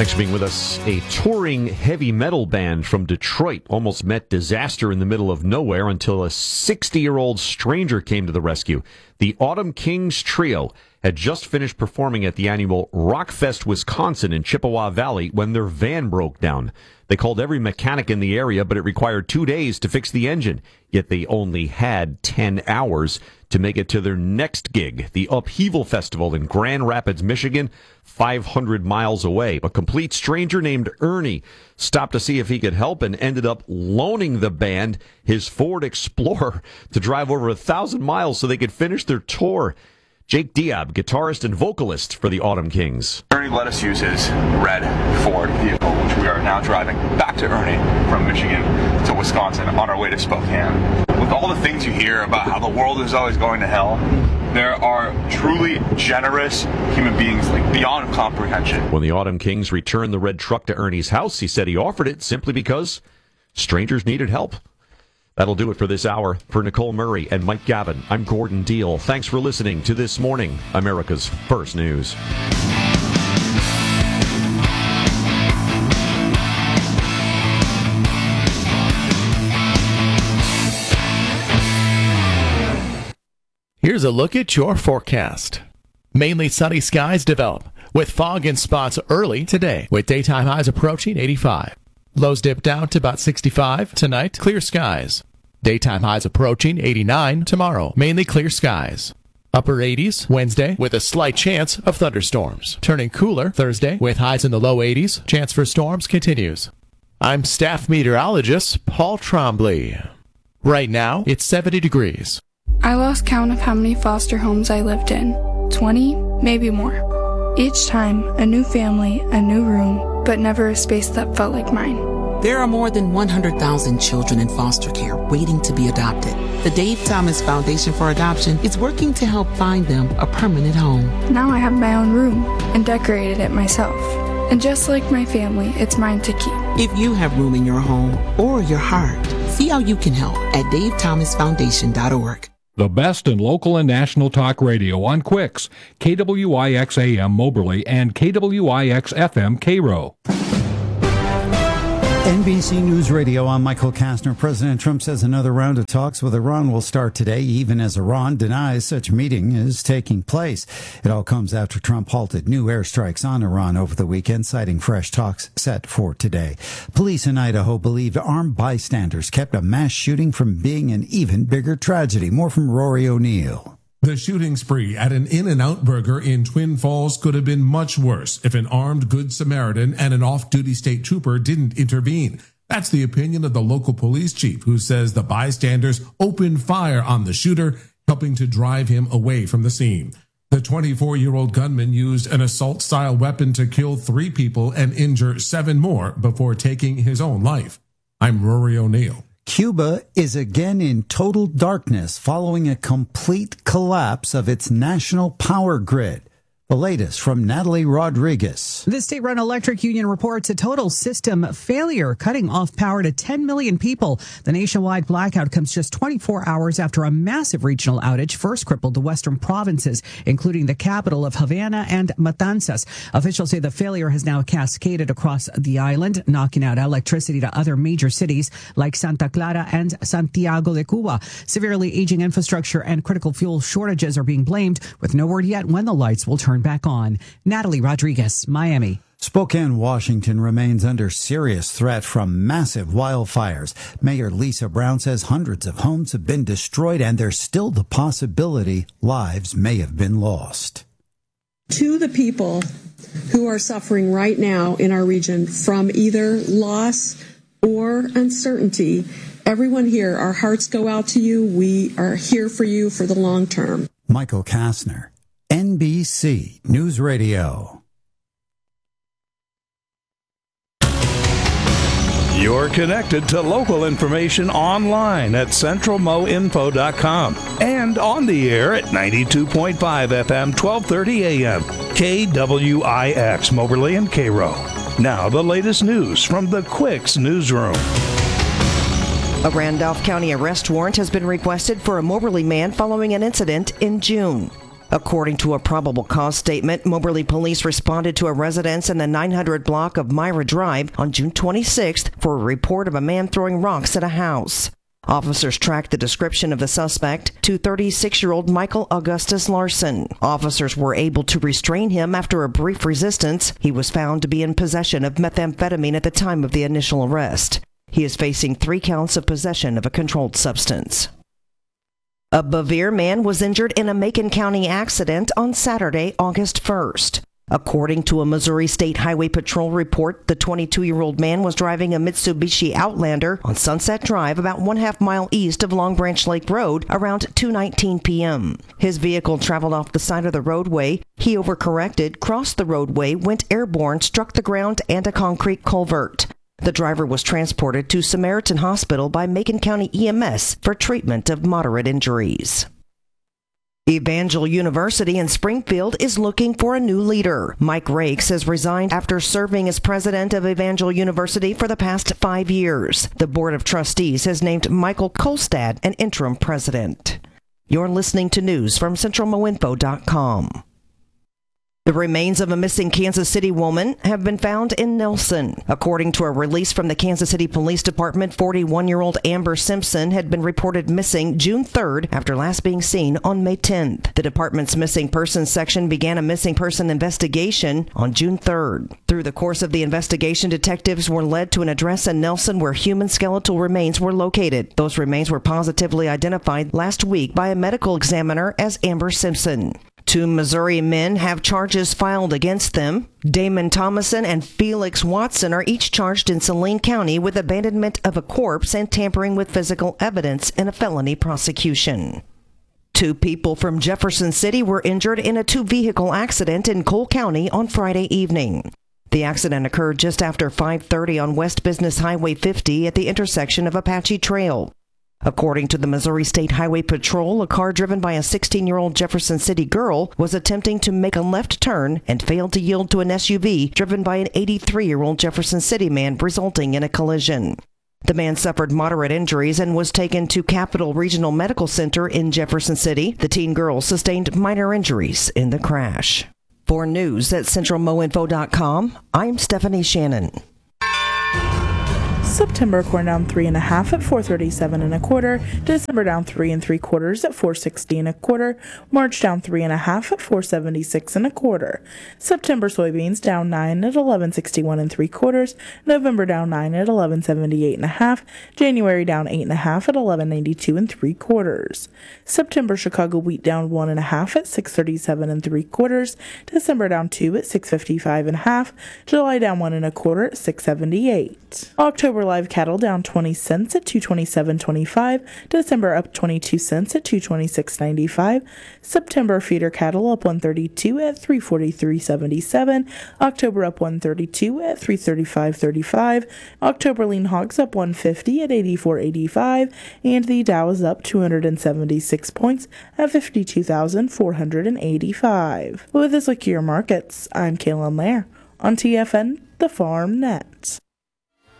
Thanks for being with us. A touring heavy metal band from Detroit almost met disaster in the middle of nowhere until a 60-year-old stranger came to the rescue. The Autumn Kings Trio had just finished performing at the annual Rockfest Wisconsin in Chippewa Valley when their van broke down. They called every mechanic in the area, but it required 2 days to fix the engine. Yet they only had 10 hours to make it to their next gig, the Upheaval Festival in Grand Rapids, Michigan, 500 miles away. A complete stranger named Ernie stopped to see if he could help and ended up loaning the band his Ford Explorer to drive over 1,000 miles so they could finish their tour. Jake Diab, guitarist and vocalist for the Autumn Kings. Ernie let us use his red Ford vehicle, which we are now driving back to Ernie from Michigan to Wisconsin on our way to Spokane. With all the things you hear about how the world is always going to hell, there are truly generous human beings beyond comprehension. When the Autumn Kings returned the red truck to Ernie's house, he said he offered it simply because strangers needed help. That'll do it for this hour. For Nicole Murray and Mike Gavin, I'm Gordon Deal. Thanks for listening to This Morning, America's First News. Here's a look at your forecast. Mainly sunny skies develop, with fog in spots early today, with daytime highs approaching 85. Lows dip down to about 65 tonight, clear skies. Daytime highs approaching 89 tomorrow, mainly clear skies. Upper 80s Wednesday with a slight chance of thunderstorms. Turning cooler Thursday with highs in the low 80s. Chance for storms continues. I'm staff meteorologist Paul Trombley. Right now, it's 70 degrees. I lost count of how many foster homes I lived in. 20, maybe more. Each time, a new family, a new room, but never a space that felt like mine. There are more than 100,000 children in foster care waiting to be adopted. The Dave Thomas Foundation for Adoption is working to help find them a permanent home. Now I have my own room and decorated it myself. And just like my family, it's mine to keep. If you have room in your home or your heart, see how you can help at davethomasfoundation.org. The best in local and national talk radio on Quicks, KWIX AM Moberly and KWIX FM Cairo. NBC News Radio, I'm Michael Kastner. President Trump says another round of talks with Iran will start today, even as Iran denies such a meeting is taking place. It all comes after Trump halted new airstrikes on Iran over the weekend, citing fresh talks set for today. Police in Idaho believe armed bystanders kept a mass shooting from being an even bigger tragedy. More from Rory O'Neill. The shooting spree at an In-N-Out Burger in Twin Falls could have been much worse if an armed Good Samaritan and an off-duty state trooper didn't intervene. That's the opinion of the local police chief, who says the bystanders opened fire on the shooter, helping to drive him away from the scene. The 24-year-old gunman used an assault-style weapon to kill 3 people and injure 7 more before taking his own life. I'm Rory O'Neill. Cuba is again in total darkness following a complete collapse of its national power grid. The latest from Natalie Rodriguez. The state-run electric union reports a total system failure, cutting off power to 10 million people. The nationwide blackout comes just 24 hours after a massive regional outage first crippled the western provinces, including the capital of Havana and Matanzas. Officials say the failure has now cascaded across the island, knocking out electricity to other major cities like Santa Clara and Santiago de Cuba. Severely aging infrastructure and critical fuel shortages are being blamed, with no word yet when the lights will turn back on. Natalie Rodriguez, Miami. Spokane, Washington remains under serious threat from massive wildfires. Mayor Lisa Brown says hundreds of homes have been destroyed and there's still the possibility lives may have been lost. To the people who are suffering right now in our region from either loss or uncertainty, everyone here, our hearts go out to you. We are here for you for the long term. Michael Kastner, NBC News Radio. You're connected to local information online at centralmoinfo.com and on the air at 92.5 FM, 1230 AM, KWIX, Moberly and Cairo. Now the latest news from the Quicks Newsroom. A Randolph County arrest warrant has been requested for a Moberly man following an incident in June. According to a probable cause statement, Moberly police responded to a residence in the 900 block of Myra Drive on June 26th for a report of a man throwing rocks at a house. Officers tracked the description of the suspect to 36-year-old Michael Augustus Larson. Officers were able to restrain him after a brief resistance. He was found to be in possession of methamphetamine at the time of the initial arrest. He is facing 3 counts of possession of a controlled substance. A Bevier man was injured in a Macon County accident on Saturday, August 1st. According to a Missouri State Highway Patrol report, the 22-year-old man was driving a Mitsubishi Outlander on Sunset Drive about 1/2 mile east of Long Branch Lake Road around 2:19 p.m. His vehicle traveled off the side of the roadway. He overcorrected, crossed the roadway, went airborne, struck the ground and a concrete culvert. The driver was transported to Samaritan Hospital by Macon County EMS for treatment of moderate injuries. Evangel University in Springfield is looking for a new leader. Mike Rakes has resigned after serving as president of Evangel University for the past 5 years. The Board of Trustees has named Michael Kolstad an interim president. You're listening to news from CentralMoInfo.com. The remains of a missing Kansas City woman have been found in Nelson. According to a release from the Kansas City Police Department, 41-year-old Amber Simpson had been reported missing June 3rd after last being seen on May 10th. The department's missing persons section began a missing person investigation on June 3rd. Through the course of the investigation, detectives were led to an address in Nelson where human skeletal remains were located. Those remains were positively identified last week by a medical examiner as Amber Simpson. 2 Missouri men have charges filed against them. Damon Thomason and Felix Watson are each charged in Saline County with abandonment of a corpse and tampering with physical evidence in a felony prosecution. 2 people from Jefferson City were injured in a 2-vehicle accident in Cole County on Friday evening. The accident occurred just after 5:30 on West Business Highway 50 at the intersection of Apache Trail. According to the Missouri State Highway Patrol, a car driven by a 16-year-old Jefferson City girl was attempting to make a left turn and failed to yield to an SUV driven by an 83-year-old Jefferson City man, resulting in a collision. The man suffered moderate injuries and was taken to Capital Regional Medical Center in Jefferson City. The teen girl sustained minor injuries in the crash. For news at CentralMoInfo.com, I'm Stephanie Shannon. September corn down 3 1/2 at 437 1/4. December down 3 3/4 at 460 1/4. March down 3 1/2 at 476 1/4. September soybeans down 9 at 1161 3/4. November down 9 at 1178 1/2. January down 8 1/2 at 1192 3/4. September Chicago wheat down 1 1/2 at 637 3/4. December down 2 at 655 1/2. July down 1 1/4 at 678. October live cattle down 20 cents at 227.25. December up 22 cents at 226.95. September feeder cattle up 132 at 343.77. October up 132 at 335.35. October lean hogs up 150 at 84.85. And the Dow is up 276 points at 52,485. With this look at your markets, I'm Kaylin Lair on TFN, the Farm Net.